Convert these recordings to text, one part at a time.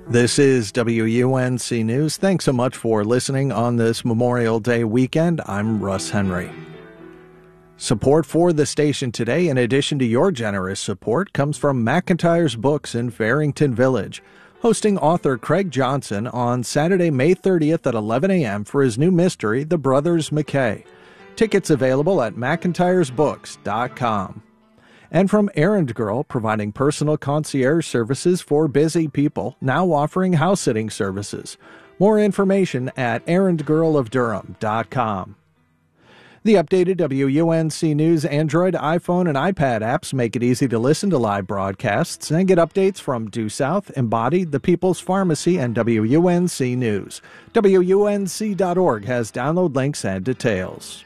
This is WUNC News. Thanks so much for listening on this Memorial Day weekend. I'm Russ Henry. Support for the station today, in addition to your generous support, comes from McIntyre's Books in Farrington Village, hosting author Craig Johnson on Saturday, May 30th at 11 a.m. for his new mystery, The Brothers McKay. Tickets available at McIntyresBooks.com. And from Errand Girl, providing personal concierge services for busy people, now offering house-sitting services. More information at errandgirlofdurham.com. The updated WUNC News Android, iPhone, and iPad apps make it easy to listen to live broadcasts and get updates from Due South, Embodied, The People's Pharmacy, and WUNC News. WUNC.org has download links and details.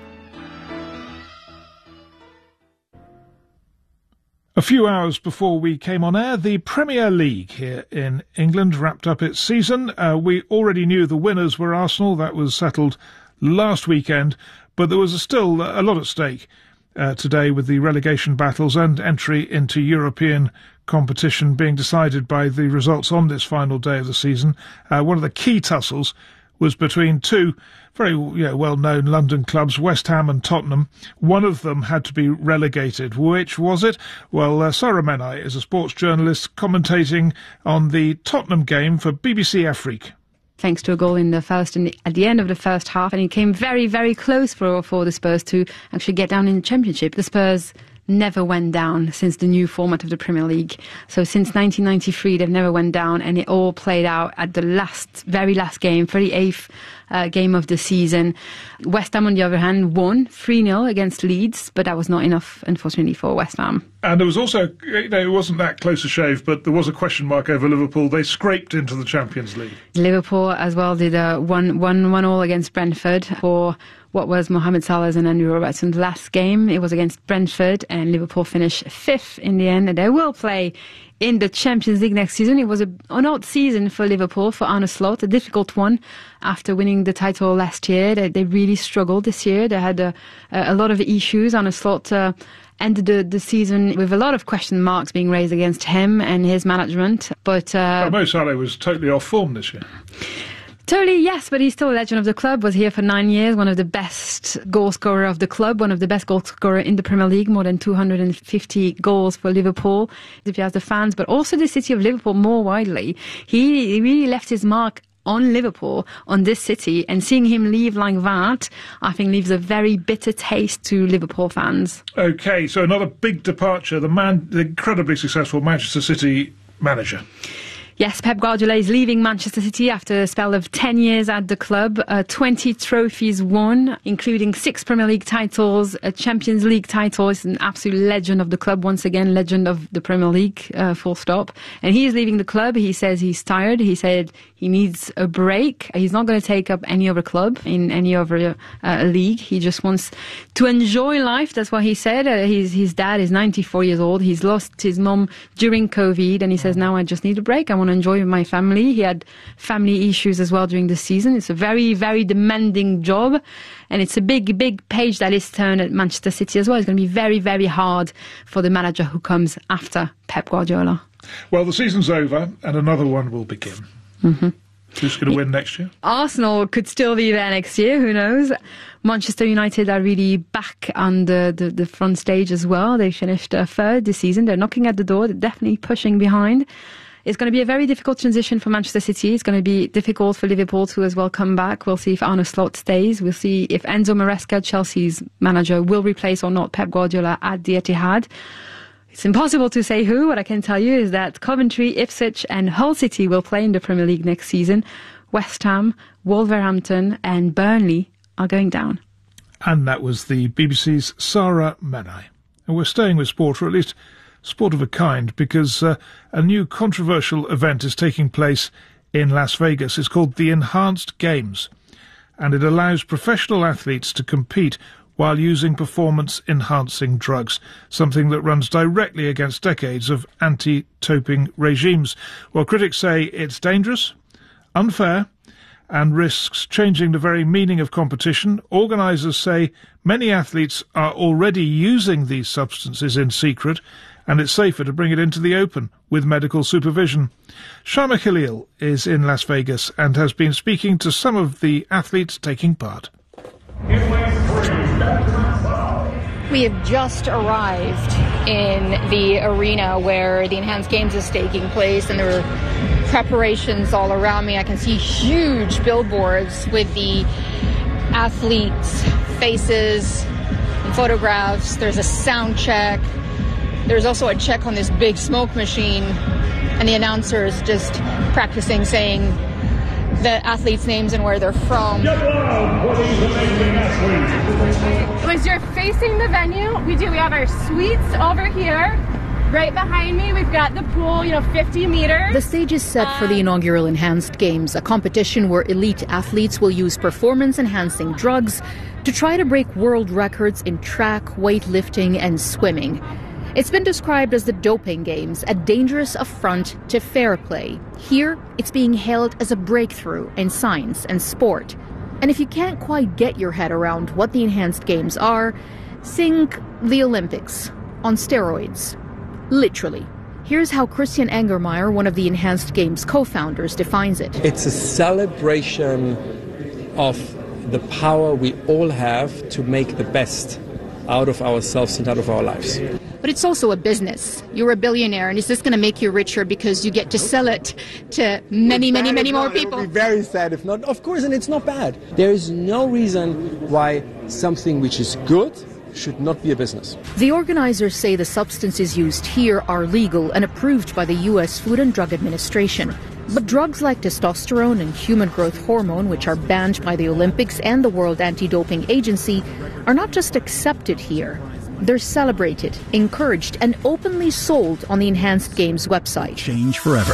A few hours before we came on air, the Premier League here in England wrapped up its season. We already knew the winners were Arsenal. That was settled last weekend. But there was still a lot at stake today, with the relegation battles and entry into European competition being decided by the results on this final day of the season. One of the key tussles was between two very well-known London clubs, West Ham and Tottenham. One of them had to be relegated. Which was it? Well, Sarah Menai is a sports journalist commentating on the Tottenham game for BBC Afrique. Thanks to a goal in the first and at the end of the first half, and it came very, very close for the Spurs to actually get down in the Championship. The Spurs never went down since the new format of the Premier League. So since 1993, they've never went down, and it all played out at the very last game, 38th game of the season. West Ham, on the other hand, won 3-0 against Leeds, but that was not enough, unfortunately, for West Ham. And there was also, it wasn't that close a shave, but there was a question mark over Liverpool. They scraped into the Champions League. Liverpool as well did a 1-1 against Brentford for what was Mohamed Salah's and Andrew Robertson's last game. It was against Brentford, and Liverpool finished 5th in the end, and they will play in the Champions League next season. It was an odd season for Liverpool, for Arne Slot, a difficult one after winning the title last year. They really struggled this year. They had a lot of issues. Arne Slot ended the season with a lot of question marks being raised against him and his management. But Mo Salah was totally off form this year. Totally, yes, but he's still a legend of the club, was here for 9 years, one of the best goal scorer of the club, one of the best goal scorer in the Premier League, more than 250 goals for Liverpool, if you ask the fans, but also the city of Liverpool more widely. He really left his mark on Liverpool, on this city, and seeing him leave like that, I think leaves a very bitter taste to Liverpool fans. OK, so another big departure, the incredibly successful Manchester City manager. Yes, Pep Guardiola is leaving Manchester City after a spell of 10 years at the club. 20 trophies won, including 6 Premier League titles, a Champions League title. He's an absolute legend of the club, once again, legend of the Premier League, full stop. And he is leaving the club. He says he's tired. He said he needs a break. He's not going to take up any other club in any other league. He just wants to enjoy life. That's what he said. His dad is 94 years old. He's lost his mom during COVID, and he says, now I just need a break. I want to enjoy my family. He had family issues as well during the season. It's a very, very demanding job, and it's a big page that is turned at Manchester City as well. It's going to be very, very hard for the manager who comes after Pep Guardiola. Well, the season's over and another one will begin. Mm-hmm. Who's going to win next year? Arsenal could still be there next year, who knows? Manchester United are really back on the front stage as well. They finished third this season. They're knocking at the door. They're definitely pushing behind. It's going to be a very difficult transition for Manchester City. It's going to be difficult for Liverpool to as well come back. We'll see if Arne Slot stays. We'll see if Enzo Maresca, Chelsea's manager, will replace or not Pep Guardiola at the Etihad. It's impossible to say who. What I can tell you is that Coventry, Ipswich and Hull City will play in the Premier League next season. West Ham, Wolverhampton and Burnley are going down. And that was the BBC's Sarah Menai. And we're staying with sport, or at least sport of a kind, because a new controversial event is taking place in Las Vegas. It's called the Enhanced Games, and it allows professional athletes to compete while using performance-enhancing drugs, something that runs directly against decades of anti-doping regimes. Well, critics say it's dangerous, unfair, and risks changing the very meaning of competition. Organisers say many athletes are already using these substances in secret, and it's safer to bring it into the open with medical supervision. Shaima Khalil is in Las Vegas and has been speaking to some of the athletes taking part. We have just arrived in the arena where the Enhanced Games is taking place, and there are preparations all around me. I can see huge billboards with the athletes' faces and photographs. There's a sound check. There's also a check on this big smoke machine, and the announcers just practicing saying the athletes' names and where they're from. As you're facing the venue, we have our suites over here. Right behind me, we've got the pool, 50 meters. The stage is set for the inaugural Enhanced Games, a competition where elite athletes will use performance-enhancing drugs to try to break world records in track, weightlifting, and swimming. It's been described as the doping games, a dangerous affront to fair play. Here, it's being hailed as a breakthrough in science and sport. And if you can't quite get your head around what the Enhanced Games are, think the Olympics on steroids. Literally. Here's how Christian Angermeyer, one of the Enhanced Games co-founders, defines it. It's a celebration of the power we all have to make the best out of ourselves and out of our lives. But it's also a business. You're a billionaire, and is this going to make you richer because you get to sell it to many more people? It would be very sad if not. Of course, and it's not bad. There is no reason why something which is good should not be a business. The organizers say the substances used here are legal and approved by the U.S. Food and Drug Administration. But drugs like testosterone and human growth hormone, which are banned by the Olympics and the World Anti-Doping Agency, are not just accepted here. They're celebrated, encouraged, and openly sold on the Enhanced Games website. Change forever.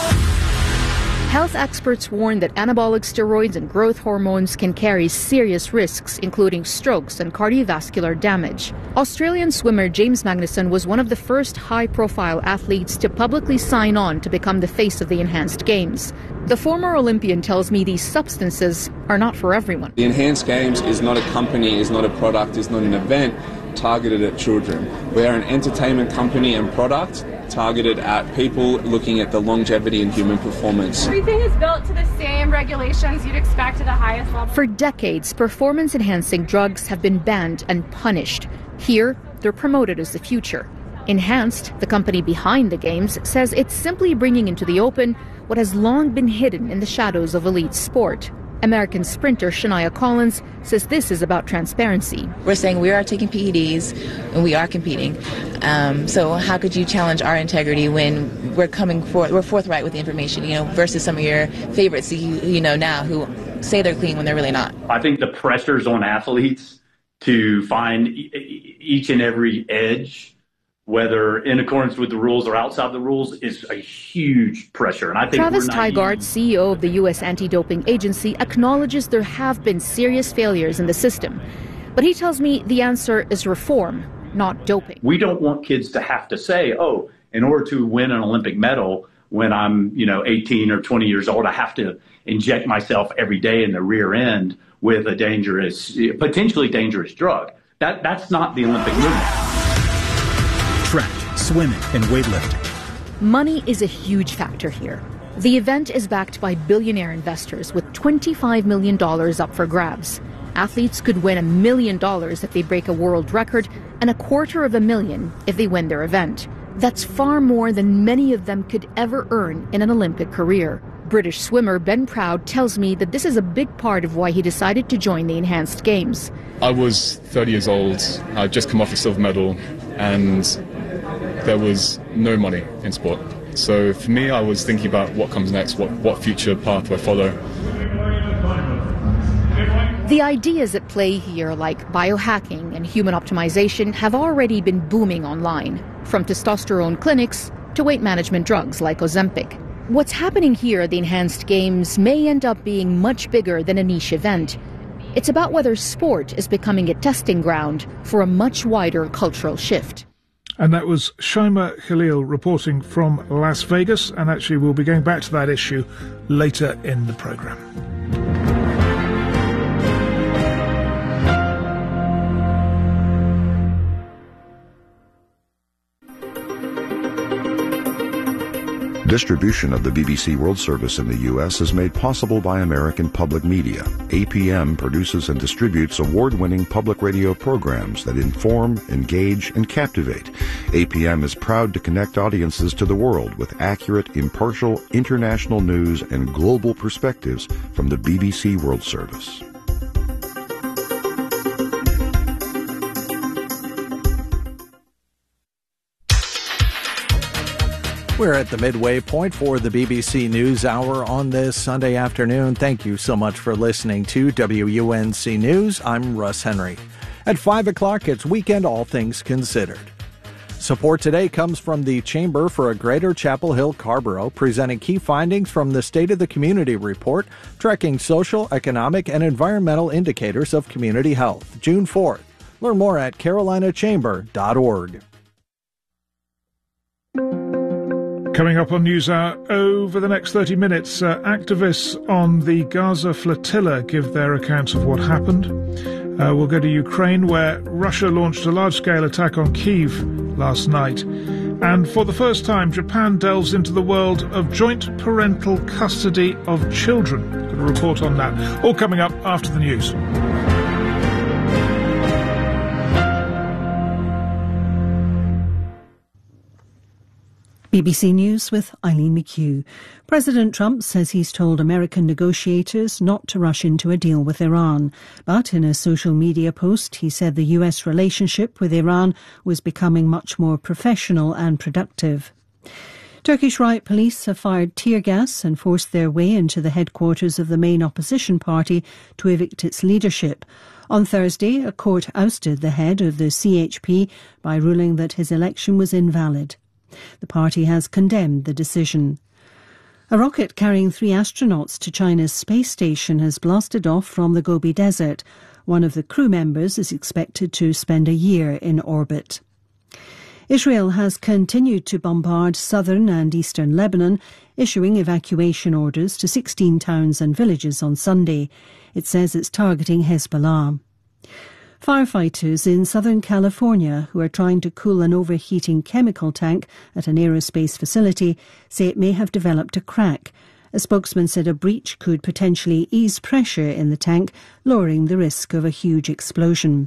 Health experts warn that anabolic steroids and growth hormones can carry serious risks, including strokes and cardiovascular damage. Australian swimmer James Magnuson was one of the first high-profile athletes to publicly sign on to become the face of the Enhanced Games. The former Olympian tells me these substances are not for everyone. The Enhanced Games is not a company, is not a product, is not an event targeted at children. We are an entertainment company and product targeted at people looking at the longevity and human performance. Everything is built to the same regulations you'd expect at the highest level. For decades, performance-enhancing drugs have been banned and punished. Here, they're promoted as the future. Enhanced, the company behind the games, says it's simply bringing into the open what has long been hidden in the shadows of elite sport. American sprinter Shania Collins says this is about transparency. We're saying we are taking PEDs and we are competing. So how could you challenge our integrity when we're forthright with the information, versus some of your favorites you know now who say they're clean when they're really not. I think the pressures on athletes to find each and every edge, whether in accordance with the rules or outside the rules, is a huge pressure. And I think Travis Tygart, CEO of the U.S. Anti-Doping Agency, acknowledges there have been serious failures in the system. But he tells me the answer is reform, not doping. We don't want kids to have to say, oh, in order to win an Olympic medal when I'm, 18 or 20 years old, I have to inject myself every day in the rear end with a potentially dangerous drug. That's not the Olympic movement. Track, swimming, and weightlifting. Money is a huge factor here. The event is backed by billionaire investors with $25 million up for grabs. Athletes could win $1 million if they break a world record and $250,000 if they win their event. That's far more than many of them could ever earn in an Olympic career. British swimmer Ben Proud tells me that this is a big part of why he decided to join the Enhanced Games. I was 30 years old, I'd just come off a silver medal, and there was no money in sport. So for me, I was thinking about what comes next, what future path do I follow. The ideas at play here, like biohacking and human optimization, have already been booming online, from testosterone clinics to weight management drugs like Ozempic. What's happening here at the Enhanced Games may end up being much bigger than a niche event. It's about whether sport is becoming a testing ground for a much wider cultural shift. And that was Shaima Khalil reporting from Las Vegas, and actually we'll be going back to that issue later in the programme. Distribution of the BBC World Service in the U.S. is made possible by American Public Media. APM produces and distributes award-winning public radio programs that inform, engage, and captivate. APM is proud to connect audiences to the world with accurate, impartial, international news and global perspectives from the BBC World Service. We're at the midway point for the BBC News Hour on this Sunday afternoon. Thank you so much for listening to WUNC News. I'm Russ Henry. At 5 o'clock, it's Weekend All Things Considered. Support today comes from the Chamber for a Greater Chapel Hill Carrboro, presenting key findings from the State of the Community Report, tracking social, economic, and environmental indicators of community health, June 4th. Learn more at carolinachamber.org. Coming up on NewsHour over the next 30 minutes, activists on the Gaza flotilla give their accounts of what happened. We'll go to Ukraine, where Russia launched a large-scale attack on Kyiv last night. And for the first time, Japan delves into the world of joint parental custody of children. Got a report on that. All coming up after the news. BBC News with Eileen McHugh. President Trump says he's told American negotiators not to rush into a deal with Iran. But in a social media post, he said the US relationship with Iran was becoming much more professional and productive. Turkish riot police have fired tear gas and forced their way into the headquarters of the main opposition party to evict its leadership. On Thursday, a court ousted the head of the CHP by ruling that his election was invalid. The party has condemned the decision. A rocket carrying 3 astronauts to China's space station has blasted off from the Gobi Desert. One of the crew members is expected to spend a year in orbit. Israel has continued to bombard southern and eastern Lebanon, issuing evacuation orders to 16 towns and villages on Sunday. It says it's targeting Hezbollah. Firefighters in Southern California, who are trying to cool an overheating chemical tank at an aerospace facility, say it may have developed a crack. A spokesman said a breach could potentially ease pressure in the tank, lowering the risk of a huge explosion.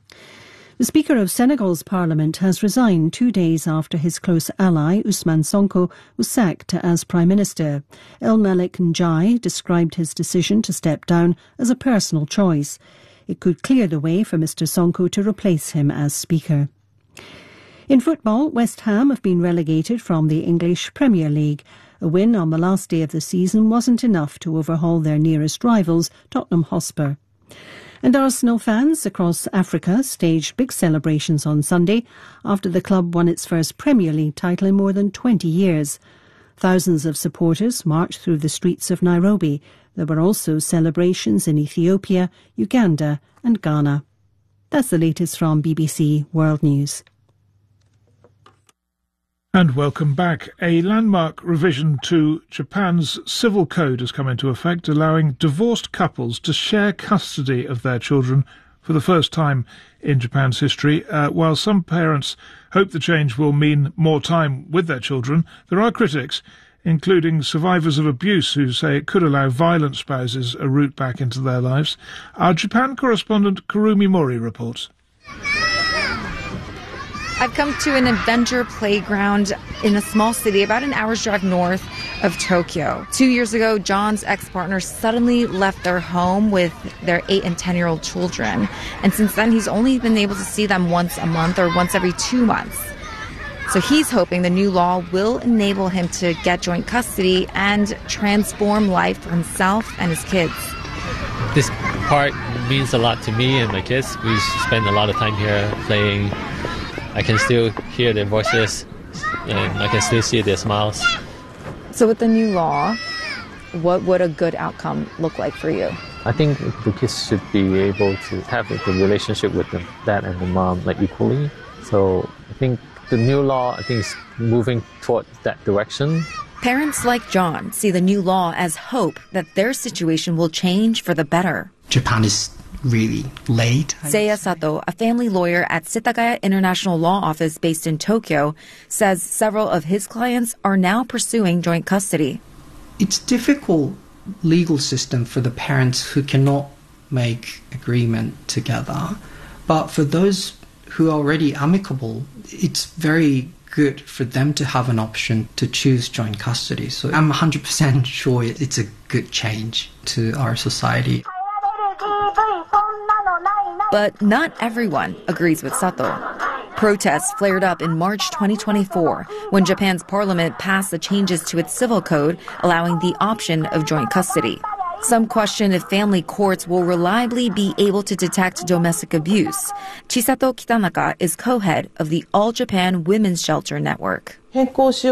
The Speaker of Senegal's Parliament has resigned 2 days after his close ally, Ousmane Sonko, was sacked as Prime Minister. El Malik Ndiaye described his decision to step down as a personal choice. It could clear the way for Mr Sonko to replace him as Speaker. In football, West Ham have been relegated from the English Premier League. A win on the last day of the season wasn't enough to overhaul their nearest rivals, Tottenham Hotspur. And Arsenal fans across Africa staged big celebrations on Sunday after the club won its first Premier League title in more than 20 years. Thousands of supporters marched through the streets of Nairobi. There were also celebrations in Ethiopia, Uganda and Ghana. That's the latest from BBC World News. And welcome back. A landmark revision to Japan's civil code has come into effect, allowing divorced couples to share custody of their children for the first time in Japan's history. While some parents hope the change will mean more time with their children, there are critics, including survivors of abuse, who say it could allow violent spouses a route back into their lives. Our Japan correspondent Kurumi Mori reports. I've come to an adventure playground in a small city about an hour's drive north of Tokyo. 2 years ago, John's ex-partner suddenly left their home with their 8 and 10-year-old children. And since then, he's only been able to see them once a month or once every 2 months. So he's hoping the new law will enable him to get joint custody and transform life for himself and his kids. This part means a lot to me and my kids. We spend a lot of time here playing. I can still hear their voices and I can still see their smiles. So with the new law, what would a good outcome look like for you? I think the kids should be able to have the relationship with the dad and the mom like equally. So I think the new law, is moving toward that direction. Parents like John see the new law as hope that their situation will change for the better. Japan is really late. Seiya Sato, a family lawyer at Setagaya International Law Office based in Tokyo, says several of his clients are now pursuing joint custody. It's difficult legal system for the parents who cannot make agreement together. But for those who are already amicable, it's very good for them to have an option to choose joint custody. So I'm 100% sure it's a good change to our society. But not everyone agrees with Sato. Protests flared up in March 2024 when Japan's parliament passed the changes to its civil code allowing the option of joint custody. Some question if family courts will reliably be able to detect domestic abuse. Chisato Kitanaka is co-head of the All Japan Women's Shelter Network. In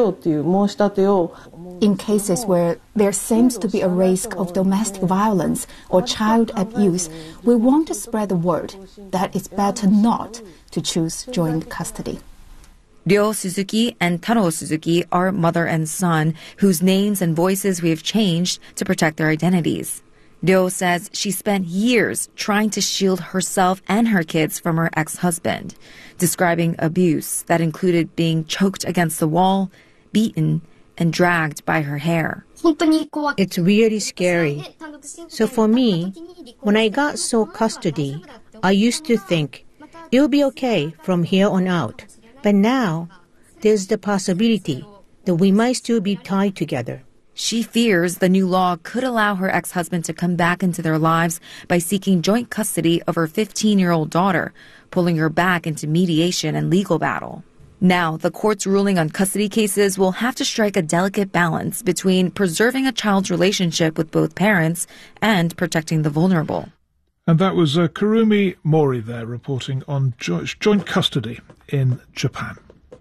cases where there seems to be a risk of domestic violence or child abuse, we want to spread the word that it's better not to choose joint custody. Ryo Suzuki and Taro Suzuki are mother and son, whose names and voices we have changed to protect their identities. Ryo says she spent years trying to shield herself and her kids from her ex-husband, describing abuse that included being choked against the wall, beaten, and dragged by her hair. It's really scary. So for me, when I got sole custody, I used to think it'll be okay from here on out. But now, there's the possibility that we might still be tied together. She fears the new law could allow her ex-husband to come back into their lives by seeking joint custody of her 15-year-old daughter, pulling her back into mediation and legal battle. Now, the court's ruling on custody cases will have to strike a delicate balance between preserving a child's relationship with both parents and protecting the vulnerable. And that was Kurumi Mori there reporting on joint custody in Japan.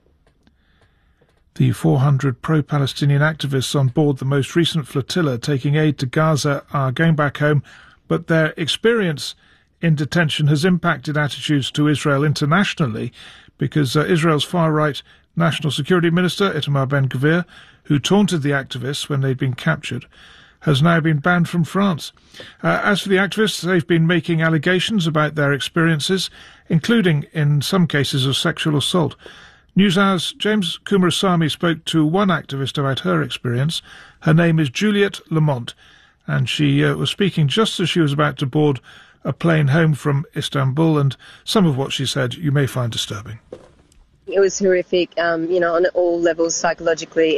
The 400 pro-Palestinian activists on board the most recent flotilla taking aid to Gaza are going back home, but their experience in detention has impacted attitudes to Israel internationally because Israel's far-right National Security Minister, Itamar Ben-Gvir, who taunted the activists when they'd been captured, has now been banned from France. As for the activists, they've been making allegations about their experiences, including in some cases of sexual assault. NewsHour's James Kumarasamy spoke to one activist about her experience. Her name is Juliet Lamont, and she was speaking just as she was about to board a plane home from Istanbul, and some of what she said you may find disturbing. It was horrific, on all levels psychologically.